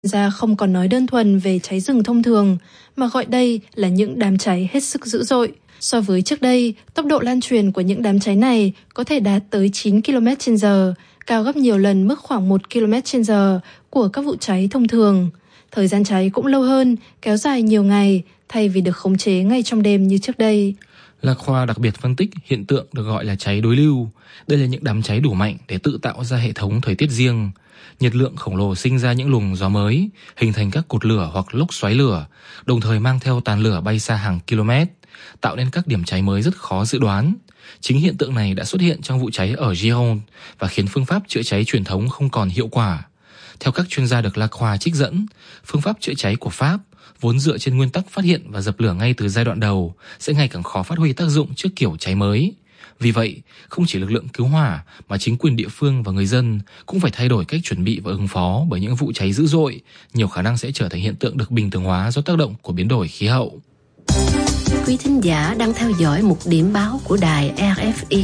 Ra không còn nói đơn thuần về cháy rừng thông thường, mà gọi đây là những đám cháy hết sức dữ dội. So với trước đây, tốc độ lan truyền của những đám cháy này có thể đạt tới 9 km/h, cao gấp nhiều lần mức khoảng 1 km/h của các vụ cháy thông thường. Thời gian cháy cũng lâu hơn, kéo dài nhiều ngày, thay vì được khống chế ngay trong đêm như trước đây. Lacroix đặc biệt phân tích hiện tượng được gọi là cháy đối lưu. Đây là những đám cháy đủ mạnh để tự tạo ra hệ thống thời tiết riêng. Nhiệt lượng khổng lồ sinh ra những luồng gió mới, hình thành các cột lửa hoặc lốc xoáy lửa, đồng thời mang theo tàn lửa bay xa hàng km, tạo nên các điểm cháy mới rất khó dự đoán. Chính hiện tượng này đã xuất hiện trong vụ cháy ở Gironde và khiến phương pháp chữa cháy truyền thống không còn hiệu quả. Theo các chuyên gia được Lacroix trích dẫn, phương pháp chữa cháy của Pháp, vốn dựa trên nguyên tắc phát hiện và dập lửa ngay từ giai đoạn đầu, sẽ ngày càng khó phát huy tác dụng trước kiểu cháy mới. Vì vậy, không chỉ lực lượng cứu hỏa mà chính quyền địa phương và người dân cũng phải thay đổi cách chuẩn bị và ứng phó, bởi những vụ cháy dữ dội nhiều khả năng sẽ trở thành hiện tượng được bình thường hóa do tác động của biến đổi khí hậu. Quý thính giả đang theo dõi một điểm báo của đài RFI.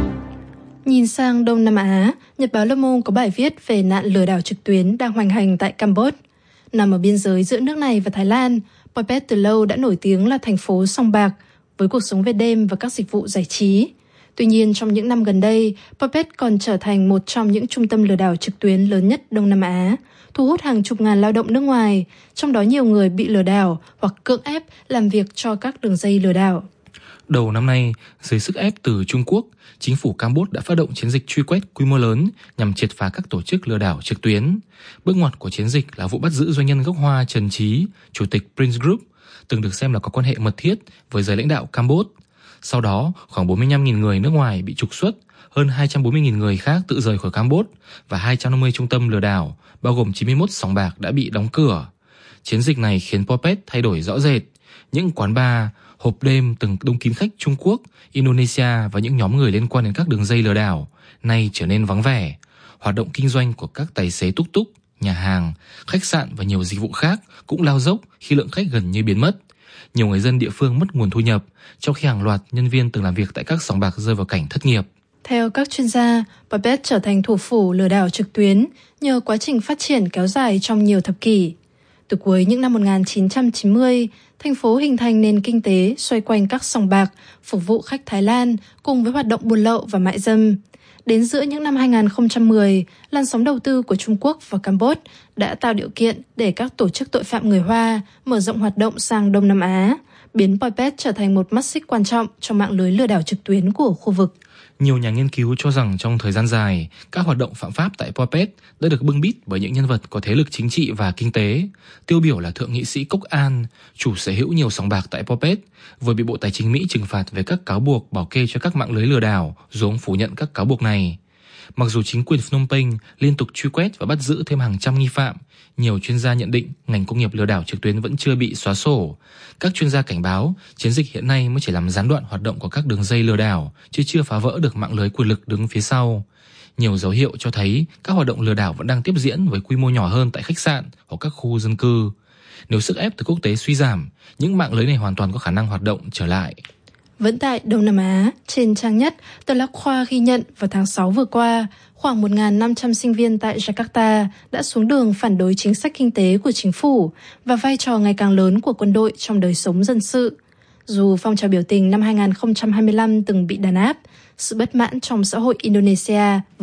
Nhìn sang Đông Nam Á, Nhật báo Le Monde có bài viết về nạn lừa đảo trực tuyến đang hoành hành tại Campuchia. Nằm ở biên giới giữa nước này và Thái Lan, Phuket từ lâu đã nổi tiếng là thành phố sòng bạc, với cuộc sống về đêm và các dịch vụ giải trí. Tuy nhiên, trong những năm gần đây, Phuket còn trở thành một trong những trung tâm lừa đảo trực tuyến lớn nhất Đông Nam Á, thu hút hàng chục ngàn lao động nước ngoài, trong đó nhiều người bị lừa đảo hoặc cưỡng ép làm việc cho các đường dây lừa đảo. Đầu năm nay, dưới sức ép từ Trung Quốc, chính phủ Campuchia đã phát động chiến dịch truy quét quy mô lớn nhằm triệt phá các tổ chức lừa đảo trực tuyến. Bước ngoặt của chiến dịch là vụ bắt giữ doanh nhân gốc Hoa Trần Trí, chủ tịch Prince Group, từng được xem là có quan hệ mật thiết với giới lãnh đạo Campuchia. Sau đó, khoảng 45.000 người nước ngoài bị trục xuất, hơn 240.000 người khác tự rời khỏi Campuchia và 250 trung tâm lừa đảo, bao gồm 91 sòng bạc đã bị đóng cửa. Chiến dịch này khiến Phuket thay đổi rõ rệt. Những quán bar, hộp đêm từng đông kín khách Trung Quốc, Indonesia và những nhóm người liên quan đến các đường dây lừa đảo nay trở nên vắng vẻ. Hoạt động kinh doanh của các tài xế túc túc, nhà hàng, khách sạn và nhiều dịch vụ khác cũng lao dốc khi lượng khách gần như biến mất. Nhiều người dân địa phương mất nguồn thu nhập, trong khi hàng loạt nhân viên từng làm việc tại các sòng bạc rơi vào cảnh thất nghiệp. Theo các chuyên gia, Phuket trở thành thủ phủ lừa đảo trực tuyến nhờ quá trình phát triển kéo dài trong nhiều thập kỷ. Từ cuối những năm 1990, thành phố hình thành nền kinh tế xoay quanh các sòng bạc, phục vụ khách Thái Lan cùng với hoạt động buôn lậu và mại dâm. Đến giữa những năm 2010, làn sóng đầu tư của Trung Quốc và Campuchia đã tạo điều kiện để các tổ chức tội phạm người Hoa mở rộng hoạt động sang Đông Nam Á, biến Phuket trở thành một mắt xích quan trọng trong mạng lưới lừa đảo trực tuyến của khu vực. Nhiều nhà nghiên cứu cho rằng trong thời gian dài, các hoạt động phạm pháp tại Phuket đã được bưng bít bởi những nhân vật có thế lực chính trị và kinh tế. Tiêu biểu là thượng nghị sĩ Cốc An, chủ sở hữu nhiều sòng bạc tại Phuket, vừa bị Bộ Tài chính Mỹ trừng phạt về các cáo buộc bảo kê cho các mạng lưới lừa đảo, dù ông phủ nhận các cáo buộc này. Mặc dù chính quyền Phnom Penh liên tục truy quét và bắt giữ thêm hàng trăm nghi phạm, nhiều chuyên gia nhận định ngành công nghiệp lừa đảo trực tuyến vẫn chưa bị xóa sổ. Các chuyên gia cảnh báo chiến dịch hiện nay mới chỉ làm gián đoạn hoạt động của các đường dây lừa đảo, chứ chưa phá vỡ được mạng lưới quyền lực đứng phía sau. Nhiều dấu hiệu cho thấy các hoạt động lừa đảo vẫn đang tiếp diễn với quy mô nhỏ hơn tại khách sạn hoặc các khu dân cư. Nếu sức ép từ quốc tế suy giảm, những mạng lưới này hoàn toàn có khả năng hoạt động trở lại. Vẫn tại Đông Nam Á, trên trang nhất, tờ Lacroix ghi nhận vào tháng 6 vừa qua, khoảng 1.500 sinh viên tại Jakarta đã xuống đường phản đối chính sách kinh tế của chính phủ và vai trò ngày càng lớn của quân đội trong đời sống dân sự. Dù phong trào biểu tình năm 2025 từng bị đàn áp, sự bất mãn trong xã hội Indonesia